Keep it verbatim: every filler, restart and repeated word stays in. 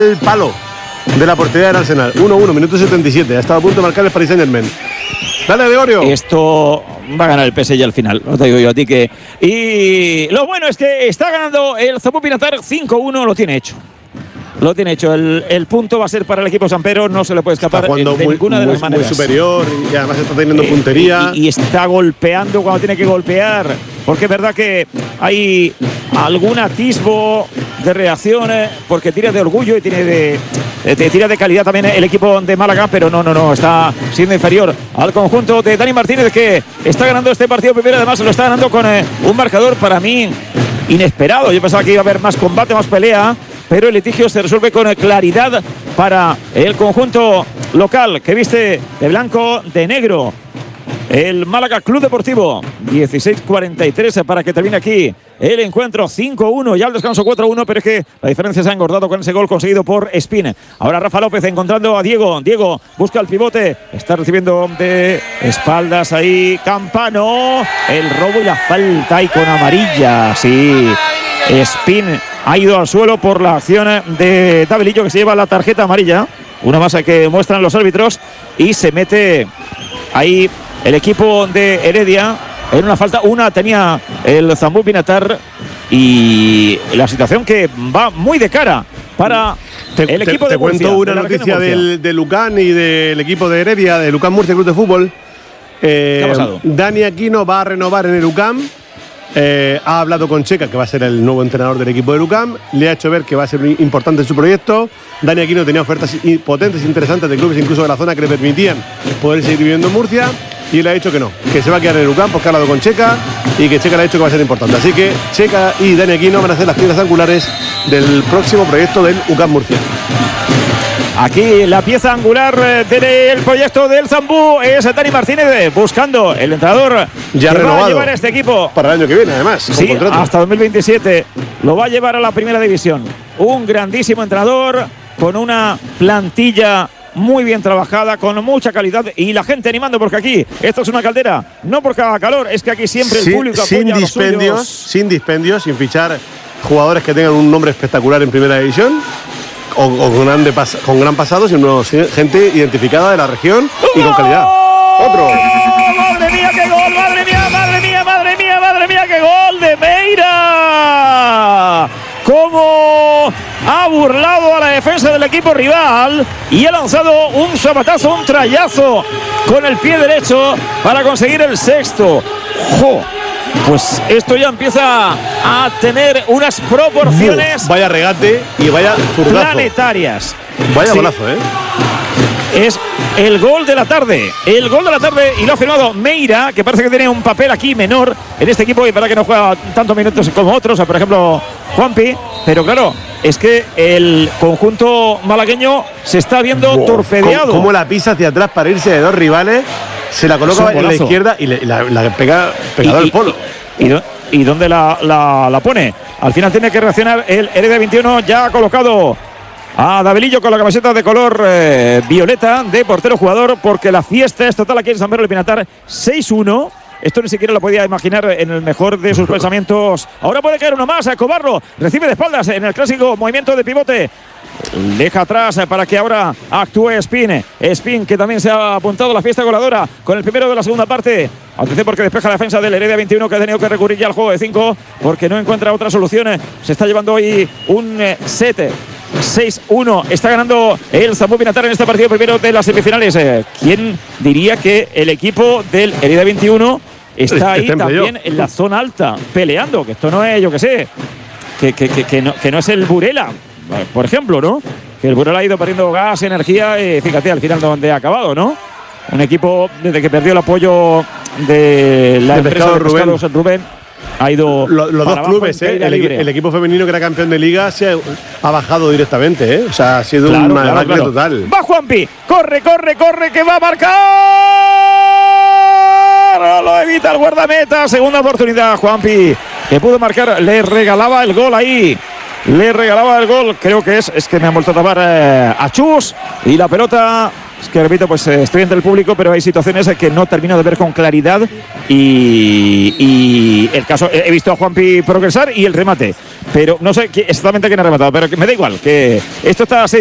el palo de la portería del Arsenal. uno uno, minuto setenta y siete. Ha estado a punto de marcar el Paris Saint-Germain. Dale, Gregorio. Esto va a ganar el P S G al final, no te digo yo a ti que... Y lo bueno es que está ganando el Zambu Pinatar cinco uno, lo tiene hecho. Lo tiene hecho. El, el punto va a ser para el equipo sampero, no se le puede escapar de muy, ninguna de muy, las maneras. Muy superior y además está teniendo eh, puntería. Y, y está golpeando cuando tiene que golpear. Porque es verdad que hay algún atisbo de reacción, eh, porque tira de orgullo y tiene de, de, tira de calidad también el equipo de Málaga, pero no, no, no, está siendo inferior al conjunto de Dani Martínez, que está ganando este partido primero. Además lo está ganando con eh, un marcador para mí inesperado. Yo pensaba que iba a haber más combate, más pelea, pero el litigio se resuelve con claridad para el conjunto local, que viste de blanco, de negro. El Málaga Club Deportivo, dieciséis cuarenta y tres para que termine aquí el encuentro. Cinco uno, ya al descanso cuatro uno, pero es que la diferencia se ha engordado con ese gol conseguido por Espín. Ahora Rafa López encontrando a Diego. Diego busca el pivote, está recibiendo de espaldas ahí Campano. El robo y la falta ahí con amarilla, sí. Espín ha ido al suelo por la acción de Davilillo, que se lleva la tarjeta amarilla, una más que muestran los árbitros, y se mete ahí el equipo de Heredia en una falta. Una tenía el Zambu Pinatar, y la situación que va muy de cara para te, el equipo te, de Murcia. Te cuento una noticia de del, de Lucán y del equipo de Heredia, de Lucán Murcia Club de Fútbol. Eh, ¿Qué ha pasado? Dani Aquino va a renovar en el UCAM. Eh, ha hablado con Checa, que va a ser el nuevo entrenador del equipo del UCAM. Le ha hecho ver que va a ser importante en su proyecto. Dani Aquino tenía ofertas potentes, interesantes de clubes incluso de la zona que le permitían poder seguir viviendo en Murcia, y le ha dicho que no, que se va a quedar en el UCAM porque ha hablado con Checa y que Checa le ha dicho que va a ser importante. Así que Checa y Dani Aquino van a ser las piedras angulares del próximo proyecto del UCAM Murcia. Aquí la pieza angular del proyecto del Zambu es Dani Martínez, buscando el entrenador ya que renovado va a llevar este equipo para el año que viene, además. Sí, hasta dos mil veintisiete lo va a llevar a la primera división. Un grandísimo entrenador con una plantilla muy bien trabajada, con mucha calidad, y la gente animando, porque aquí esto es una caldera, no por cada calor, es que aquí siempre el sin, público sin apoya dispendios, a los suyos. sin dispendios, sin fichar jugadores que tengan un nombre espectacular en primera división o, o con, gran pas, con gran pasado, sino gente identificada de la región y con calidad. Otro. ¡Madre mía, qué gol! ¡Madre mía, madre mía, madre mía, madre mía, qué gol de Meira! Cómo ha burlado a la defensa del equipo rival y ha lanzado un zapatazo, un trayazo con el pie derecho para conseguir el sexto. ¡Jo! Pues esto ya empieza a tener unas proporciones. Uf, vaya regate y vaya zurdazo. Planetarias. Vaya sí. golazo, ¿eh? Es el gol de la tarde, el gol de la tarde, y lo ha firmado Meira, que parece que tiene un papel aquí menor en este equipo, y para que no juega tantos minutos como otros, por ejemplo Juanpi, pero claro, es que el conjunto malagueño se está viendo wow, torpedeado. Como la pisa hacia atrás para irse de dos rivales, se la coloca en la izquierda y le, la, la pega pegado al polo. Y, y, y dónde la, la, la pone. Al final tiene que reaccionar el Heredia veintiuno, ya ha colocado a Davilillo con la camiseta de color eh, violeta de portero jugador, porque la fiesta es total aquí en San Pedro del Pinatar. Seis uno. Esto ni siquiera lo podía imaginar en el mejor de sus pensamientos. Ahora puede caer uno más, a Cobarro. Recibe de espaldas en el clásico movimiento de pivote. Deja atrás para que ahora actúe Espín. Espín, que también se ha apuntado a la fiesta goleadora con el primero de la segunda parte. Atención, porque despeja la defensa del Heredia veintiuno, que ha tenido que recurrir ya al juego de cinco porque no encuentra otra solución. Se está llevando hoy un set. seis uno. Está ganando el Zambu Pinatar en este partido primero de las semifinales. ¿Quién diría que el equipo del Heredia veintiuno está ahí también en la zona alta peleando? Que esto no es, yo que sé, que, que, que, que, no, que no es el Burela, por ejemplo, ¿no? Que el Burela ha ido perdiendo gas, energía, y fíjate al final donde ha acabado, ¿no? Un equipo, desde que perdió el apoyo de la de empresa Pescado de pescados Rubén, Rubén ha ido los, los dos clubes, eh, el, el equipo femenino, que era campeón de liga, se ha, ha bajado directamente, ¿eh? O sea, ha sido claro, una claro, debacle claro. total. Va Juanpi, corre, corre, corre, que va a marcar. Lo evita el guardameta. Segunda oportunidad, Juanpi, que pudo marcar. Le regalaba el gol ahí. Le regalaba el gol, creo que es, es que me han vuelto a tapar eh, a Chus, y la pelota, es que repito, pues eh, estoy entre el público, pero hay situaciones que no termino de ver con claridad, y, y el caso, he visto a Juanpi progresar y el remate, pero no sé qué- exactamente quién ha rematado, pero que me da igual, que esto está